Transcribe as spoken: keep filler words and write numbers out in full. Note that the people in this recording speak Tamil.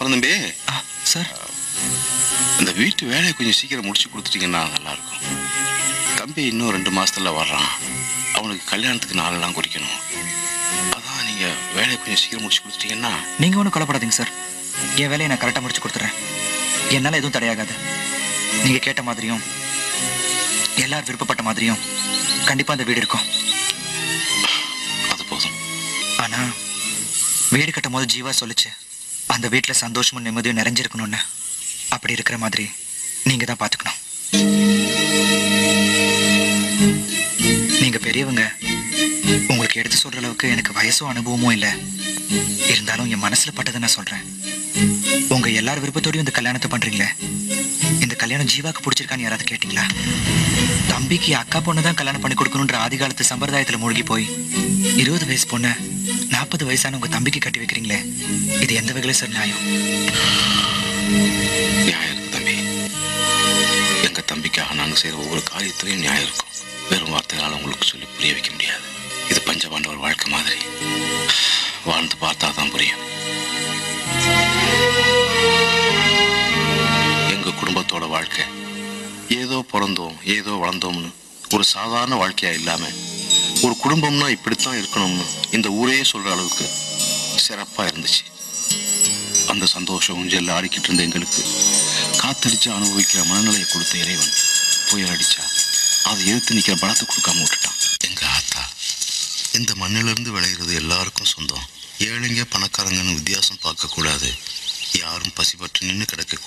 அப்புறம் தம்பி சார், இந்த வீட்டு வேலையை கொஞ்சம் சீக்கிரம் முடிச்சு கொடுத்துட்டீங்கன்னா நல்லா இருக்கும். தம்பி இன்னும் ரெண்டு மாசத்துல வர்றான். அவனுக்கு கல்யாணத்துக்கு நாளெல்லாம் குறிக்கணும். அதான் நீங்க வேலையை கொஞ்சம் சீக்கிரம் முடிச்சு கொடுத்துட்டீங்கன்னா. நீங்க ஒன்றும் கவலைப்படாதீங்க சார். என் வேலையை நான் கரெக்டாக முடிச்சு கொடுத்துட்றேன். என்னால் எதுவும் தடையாகாது. நீங்க கேட்ட மாதிரியும் எல்லாரும் விருப்பப்பட்ட மாதிரியும் கண்டிப்பா அந்த வீடு இருக்கும். அது போதும். ஆனா வீடு கட்டும் போது ஜீவா சொல்லுச்சு, அந்த வீட்டில் சந்தோஷமும் நிம்மதியும் நிறைஞ்சிருக்கணும்னு. அப்படி இருக்கிற மாதிரி நீங்க தான் பார்த்துக்கணும். நீங்க பெரியவங்க, உங்களுக்கு எடுத்து சொல்ற அளவுக்கு எனக்கு வயசும் அனுபவமும் இல்லை. இருந்தாலும் என் மனசுல பட்டதை நான் சொல்றேன். உங்க எல்லார் விருப்பத்தோடையும் இந்த கல்யாணத்தை பண்றீங்களே, இந்த கல்யாணம் ஜீவாக்கு பிடிச்சிருக்கான்னு யாராவது கேட்டீங்களா? தம்பிக்கு அக்கா பொண்ணு தான் கல்யாணம் பண்ணி கொடுக்கணுன்ற ஆதி காலத்து சம்பிரதாயத்துல மூழ்கி போய் இருபது வயசு பொண்ணு நாற்பது வயசான உங்க தம்பிக்கு கட்டி வைக்கிறீங்களே, இது எந்த வகையில சார் நியாயம்? நியாயம் இருக்கு தம்பி. எங்க தம்பிக்காக நாங்க செய்யற ஒவ்வொரு காரியத்திலையும் நியாயம் இருக்கும். வெறும் வார்த்தைகளால் உங்களுக்கு சொல்லி புரிய வைக்க முடியாது. இது பஞ்சபாண்டவர் வாழ்க்கை மாதிரி. வாழ்ந்து பார்த்தா தான் புரியும். எங்க குடும்பத்தோட வாழ்க்கை ஏதோ பிறந்தோம் ஏதோ வளர்ந்தோம்னு ஒரு சாதாரண வாழ்க்கையா இல்லாம ஒரு குடும்பம்னா இப்படித்தான் இருக்கணும்னு இந்த ஊரையே சொல்ற அளவுக்கு சிறப்பா இருந்துச்சு. அந்த சந்தோஷம் ஊஞ்சல்ல ஆடிக்கிட்டு இருந்த எங்களுக்கு காத்தடிச்சு அனுபவிக்கிற மனநிலையை கொடுத்த இறைவன் புயல் அடிச்சா அதை எதிர்த்து நிக்கிற பலத்தை கொடுக்காம விட்டுட்டான். எங்க ஆத்தா, இந்த மண்ணிலிருந்து விளைகிறது எல்லாருக்கும் சொந்தம். ஏழைங்க பணக்காரங்கன்னு வித்தியாசம் பார்க்க கூடாது. யாரும் பசி பற்றி நின்று கிடக்க